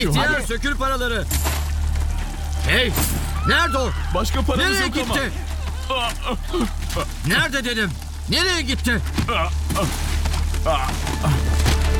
İhtiyar Hadi. sökül paraları. Hey! Nerede o? Başka paramız Nereye yok ama. gitti? Nerede dedim? Nereye gitti?